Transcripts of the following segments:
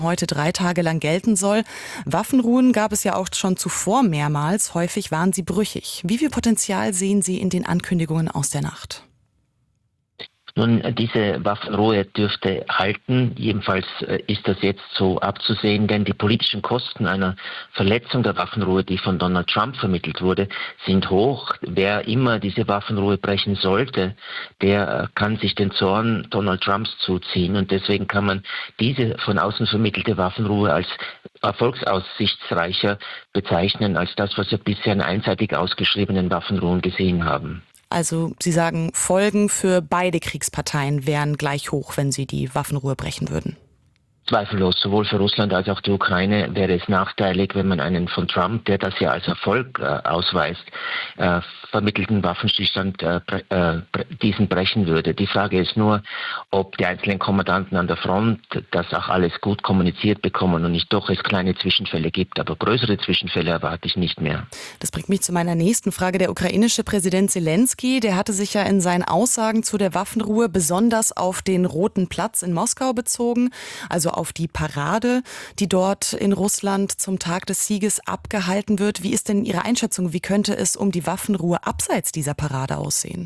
heute 3 Tage lang gelten soll. Waffenruhen gab es ja auch schon zuvor mehrmals. Häufig waren sie brüchig. Wie viel Potenzial sehen Sie in den Ankündigungen aus der Nacht? Nun, diese Waffenruhe dürfte halten. Jedenfalls ist das jetzt so abzusehen, denn die politischen Kosten einer Verletzung der Waffenruhe, die von Donald Trump vermittelt wurde, sind hoch. Wer immer diese Waffenruhe brechen sollte, der kann sich den Zorn Donald Trumps zuziehen. Und deswegen kann man diese von außen vermittelte Waffenruhe als erfolgsaussichtsreicher bezeichnen als das, was wir bisher in einseitig ausgeschriebenen Waffenruhen gesehen haben. Also Sie sagen, Folgen für beide Kriegsparteien wären gleich hoch, wenn sie die Waffenruhe brechen würden. Zweifellos, sowohl für Russland als auch die Ukraine wäre es nachteilig, wenn man einen von Trump, der das ja als Erfolg ausweist, vermittelten Waffenstillstand diesen brechen würde. Die Frage ist nur, ob die einzelnen Kommandanten an der Front das auch alles gut kommuniziert bekommen und nicht doch es kleine Zwischenfälle gibt. Aber größere Zwischenfälle erwarte ich nicht mehr. Das bringt mich zu meiner nächsten Frage. Der ukrainische Präsident Zelensky, der hatte sich ja in seinen Aussagen zu der Waffenruhe besonders auf den Roten Platz in Moskau bezogen, also auf die Parade, die dort in Russland zum Tag des Sieges abgehalten wird. Wie ist denn Ihre Einschätzung? Wie könnte es um die Waffenruhe abseits dieser Parade aussehen?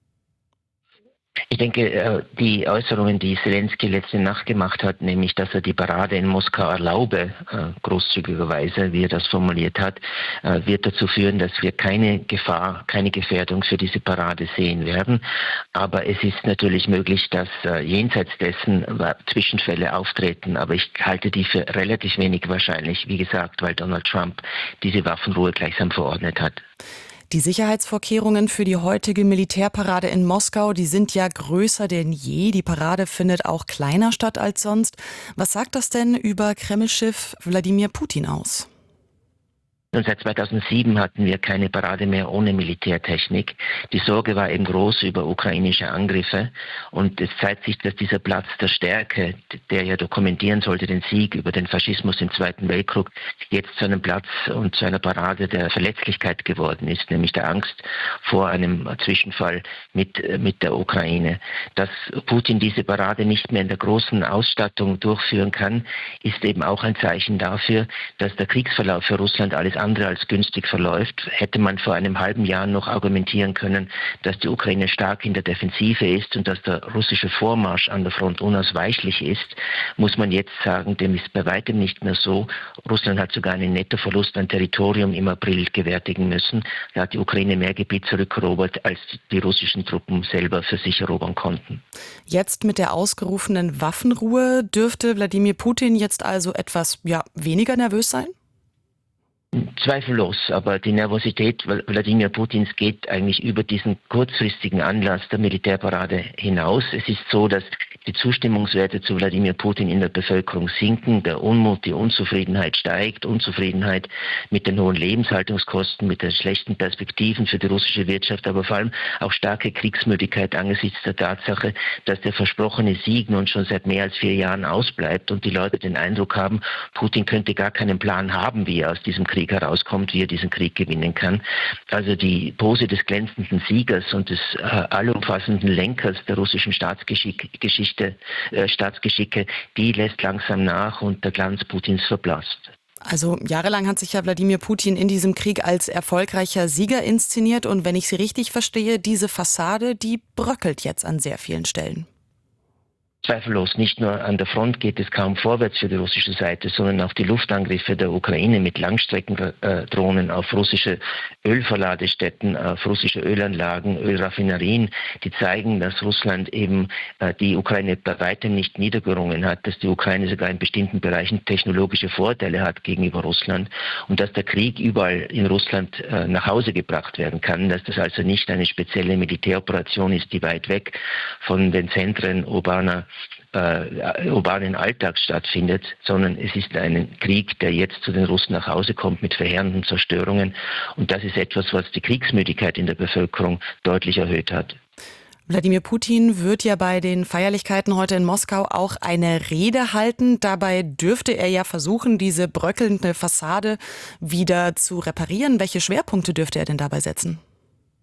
Ich denke, die Äußerungen, die Zelensky letzte Nacht gemacht hat, nämlich, dass er die Parade in Moskau erlaube, großzügigerweise, wie er das formuliert hat, wird dazu führen, dass wir keine Gefahr, keine Gefährdung für diese Parade sehen werden. Aber es ist natürlich möglich, dass jenseits dessen Zwischenfälle auftreten. Aber ich halte die für relativ wenig wahrscheinlich, wie gesagt, weil Donald Trump diese Waffenruhe gleichsam verordnet hat. Die Sicherheitsvorkehrungen für die heutige Militärparade in Moskau, die sind ja größer denn je. Die Parade findet auch kleiner statt als sonst. Was sagt das denn über Kreml-Chef Wladimir Putin aus? Und seit 2007 hatten wir keine Parade mehr ohne Militärtechnik. Die Sorge war eben groß über ukrainische Angriffe. Und es zeigt sich, dass dieser Platz der Stärke, der ja dokumentieren sollte den Sieg über den Faschismus im Zweiten Weltkrieg, jetzt zu einem Platz und zu einer Parade der Verletzlichkeit geworden ist, nämlich der Angst vor einem Zwischenfall mit der Ukraine. Dass Putin diese Parade nicht mehr in der großen Ausstattung durchführen kann, ist eben auch ein Zeichen dafür, dass der Kriegsverlauf für Russland alles andere als günstig verläuft. Hätte man vor einem halben Jahr noch argumentieren können, dass die Ukraine stark in der Defensive ist und dass der russische Vormarsch an der Front unausweichlich ist, muss man jetzt sagen, dem ist bei weitem nicht mehr so. Russland hat sogar einen Nettoverlust an Territorium im April gewärtigen müssen. Da hat die Ukraine mehr Gebiet zurückerobert, als die russischen Truppen selber für sich erobern konnten. Jetzt mit der ausgerufenen Waffenruhe dürfte Wladimir Putin jetzt also etwas weniger nervös sein? Zweifellos, aber die Nervosität Wladimir Putins geht eigentlich über diesen kurzfristigen Anlass der Militärparade hinaus. Es ist so, dass die Zustimmungswerte zu Wladimir Putin in der Bevölkerung sinken, der Unmut, die Unzufriedenheit steigt, Unzufriedenheit mit den hohen Lebenshaltungskosten, mit den schlechten Perspektiven für die russische Wirtschaft, aber vor allem auch starke Kriegsmüdigkeit angesichts der Tatsache, dass der versprochene Sieg nun schon seit mehr als 4 Jahren ausbleibt und die Leute den Eindruck haben, Putin könnte gar keinen Plan haben, wie er aus diesem Krieg herauskommt, wie er diesen Krieg gewinnen kann. Also die Pose des glänzenden Siegers und des allumfassenden Lenkers der russischen Staatsgeschicke, die lässt langsam nach und der Glanz Putins verblasst. Also jahrelang hat sich ja Wladimir Putin in diesem Krieg als erfolgreicher Sieger inszeniert und wenn ich Sie richtig verstehe, diese Fassade, die bröckelt jetzt an sehr vielen Stellen. Zweifellos, nicht nur an der Front geht es kaum vorwärts für die russische Seite, sondern auch die Luftangriffe der Ukraine mit Langstreckendrohnen auf russische Ölverladestätten, auf russische Ölanlagen, Ölraffinerien, die zeigen, dass Russland eben die Ukraine bei weitem nicht niedergerungen hat, dass die Ukraine sogar in bestimmten Bereichen technologische Vorteile hat gegenüber Russland und dass der Krieg überall in Russland nach Hause gebracht werden kann, dass das also nicht eine spezielle Militäroperation ist, die weit weg von den Zentren urbanen Alltags stattfindet, sondern es ist ein Krieg, der jetzt zu den Russen nach Hause kommt mit verheerenden Zerstörungen. Und das ist etwas, was die Kriegsmüdigkeit in der Bevölkerung deutlich erhöht hat. Wladimir Putin wird ja bei den Feierlichkeiten heute in Moskau auch eine Rede halten. Dabei dürfte er ja versuchen, diese bröckelnde Fassade wieder zu reparieren. Welche Schwerpunkte dürfte er denn dabei setzen?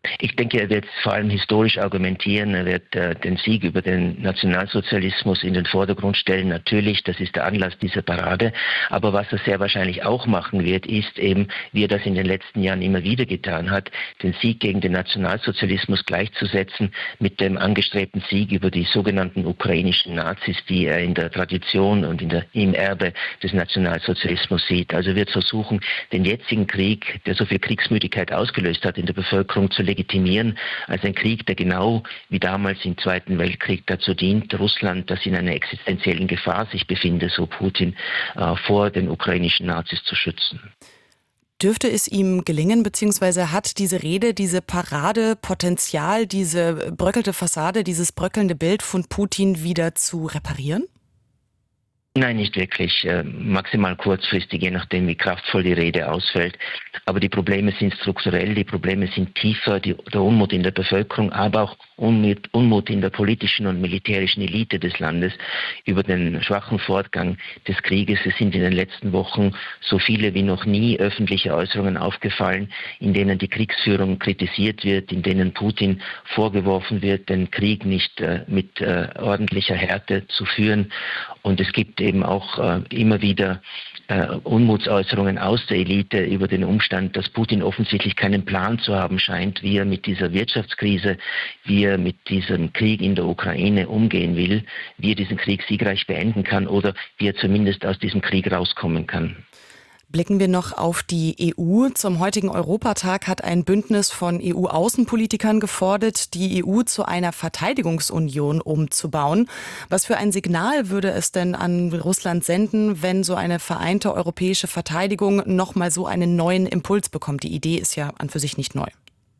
Ich denke, er wird vor allem historisch argumentieren. Er wird den Sieg über den Nationalsozialismus in den Vordergrund stellen. Natürlich, das ist der Anlass dieser Parade. Aber was er sehr wahrscheinlich auch machen wird, ist eben, wie er das in den letzten Jahren immer wieder getan hat, den Sieg gegen den Nationalsozialismus gleichzusetzen mit dem angestrebten Sieg über die sogenannten ukrainischen Nazis, die er in der Tradition und im Erbe des Nationalsozialismus sieht. Also er wird versuchen, den jetzigen Krieg, der so viel Kriegsmüdigkeit ausgelöst hat in der Bevölkerung, zu legitimieren als ein Krieg, der genau wie damals im Zweiten Weltkrieg dazu dient, Russland, das in einer existenziellen Gefahr sich befinde, so Putin, vor den ukrainischen Nazis zu schützen. Dürfte es ihm gelingen, beziehungsweise hat diese Rede, diese Parade Potenzial, diese bröckelte Fassade, dieses bröckelnde Bild von Putin wieder zu reparieren? Nein, nicht wirklich. Maximal kurzfristig, je nachdem, wie kraftvoll die Rede ausfällt. Aber die Probleme sind strukturell, die Probleme sind tiefer, der Unmut in der Bevölkerung, aber auch Unmut in der politischen und militärischen Elite des Landes über den schwachen Fortgang des Krieges. Es sind in den letzten Wochen so viele wie noch nie öffentliche Äußerungen aufgefallen, in denen die Kriegsführung kritisiert wird, in denen Putin vorgeworfen wird, den Krieg nicht mit ordentlicher Härte zu führen. Und es gibt eben auch immer wieder Unmutsäußerungen aus der Elite über den Umstand, dass Putin offensichtlich keinen Plan zu haben scheint, wie er mit dieser Wirtschaftskrise, wie er mit diesem Krieg in der Ukraine umgehen will, wie er diesen Krieg siegreich beenden kann oder wie er zumindest aus diesem Krieg rauskommen kann. Blicken wir noch auf die EU. Zum heutigen Europatag hat ein Bündnis von EU-Außenpolitikern gefordert, die EU zu einer Verteidigungsunion umzubauen. Was für ein Signal würde es denn an Russland senden, wenn so eine vereinte europäische Verteidigung nochmal so einen neuen Impuls bekommt? Die Idee ist ja an für sich nicht neu.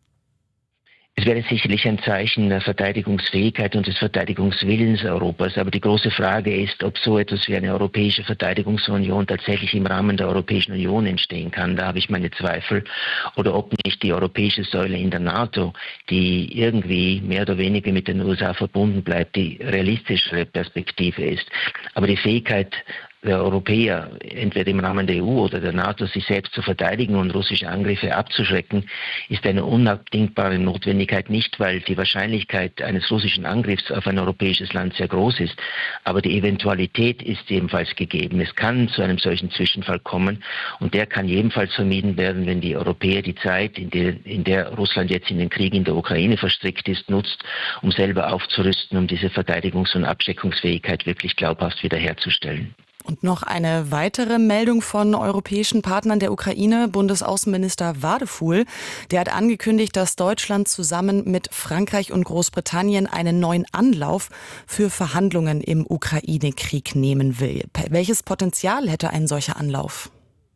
Es wäre sicherlich ein Zeichen der Verteidigungsfähigkeit und des Verteidigungswillens Europas. Aber die große Frage ist, ob so etwas wie eine europäische Verteidigungsunion tatsächlich im Rahmen der Europäischen Union entstehen kann. Da habe ich meine Zweifel. Oder ob nicht die europäische Säule in der NATO, die irgendwie mehr oder weniger mit den USA verbunden bleibt, die realistischere Perspektive ist. Aber die Fähigkeit der Europäer, entweder im Rahmen der EU oder der NATO, sich selbst zu verteidigen und russische Angriffe abzuschrecken, ist eine unabdingbare Notwendigkeit, nicht weil die Wahrscheinlichkeit eines russischen Angriffs auf ein europäisches Land sehr groß ist, aber die Eventualität ist ebenfalls gegeben. Es kann zu einem solchen Zwischenfall kommen und der kann jedenfalls vermieden werden, wenn die Europäer die Zeit, in der Russland jetzt in den Krieg in der Ukraine verstrickt ist, nutzt, um selber aufzurüsten, um diese Verteidigungs- und Abschreckungsfähigkeit wirklich glaubhaft wiederherzustellen. Und noch eine weitere Meldung von europäischen Partnern der Ukraine. Bundesaußenminister Wadefuhl, der hat angekündigt, dass Deutschland zusammen mit Frankreich und Großbritannien einen neuen Anlauf für Verhandlungen im Ukraine-Krieg nehmen will. Welches Potenzial hätte ein solcher Anlauf?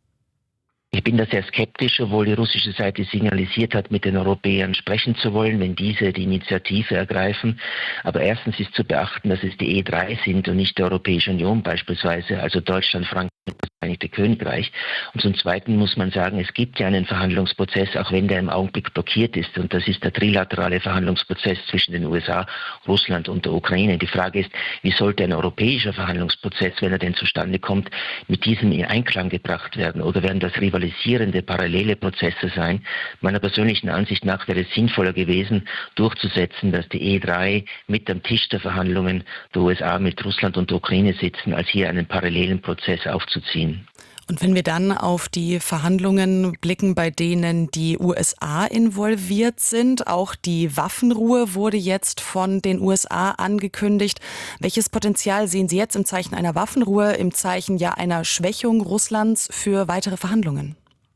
Ich bin da sehr skeptisch, obwohl die russische Seite signalisiert hat, mit den Europäern sprechen zu wollen, wenn diese die Initiative ergreifen. Aber erstens ist zu beachten, dass es die E3 sind und nicht die Europäische Union beispielsweise, also Deutschland, Frankreich und das Vereinigte Königreich. Und zum Zweiten muss man sagen, es gibt ja einen Verhandlungsprozess, auch wenn der im Augenblick blockiert ist. Und das ist der trilaterale Verhandlungsprozess zwischen den USA, Russland und der Ukraine. Die Frage ist, wie sollte ein europäischer Verhandlungsprozess, wenn er denn zustande kommt, mit diesem in Einklang gebracht werden? Oder werden das rivalisierende, parallele Prozesse sein? Meiner persönlichen Ansicht nach wäre es sinnvoller gewesen, durchzusetzen, dass die E3 mit am Tisch der Verhandlungen der USA mit Russland und der Ukraine sitzen, als hier einen parallelen Prozess aufzuziehen. Und wenn wir dann auf die Verhandlungen blicken, bei denen die USA involviert sind, auch die Waffenruhe wurde jetzt von den USA angekündigt. Welches Potenzial sehen Sie jetzt im Zeichen einer Waffenruhe, im Zeichen ja einer Schwächung Russlands für weitere Verhandlungen?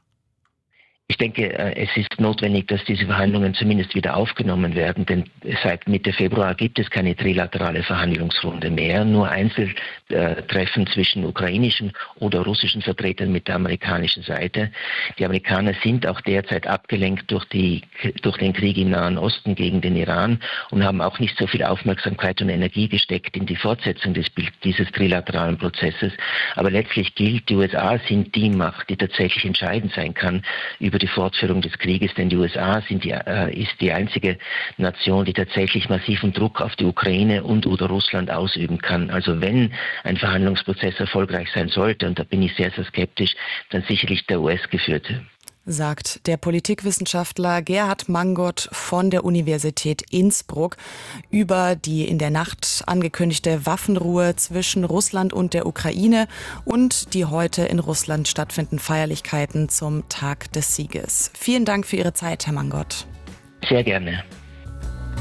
Ich denke, es ist notwendig, dass diese Verhandlungen zumindest wieder aufgenommen werden, denn seit Mitte Februar gibt es keine trilaterale Verhandlungsrunde mehr, nur Einzeltreffen zwischen ukrainischen oder russischen Vertretern mit der amerikanischen Seite. Die Amerikaner sind auch derzeit abgelenkt durch den Krieg im Nahen Osten gegen den Iran und haben auch nicht so viel Aufmerksamkeit und Energie gesteckt in die Fortsetzung dieses trilateralen Prozesses. Aber letztlich gilt, die USA sind die Macht, die tatsächlich entscheidend sein kann über die Fortführung des Krieges, denn die USA ist die einzige Nation, die tatsächlich massiven Druck auf die Ukraine und oder Russland ausüben kann. Also wenn ein Verhandlungsprozess erfolgreich sein sollte, und da bin ich sehr, sehr skeptisch, dann sicherlich der US-geführte. sagt der Politikwissenschaftler Gerhard Mangot von der Universität Innsbruck über die in der Nacht angekündigte Waffenruhe zwischen Russland und der Ukraine und die heute in Russland stattfindenden Feierlichkeiten zum Tag des Sieges. Vielen Dank für Ihre Zeit, Herr Mangot. Sehr gerne.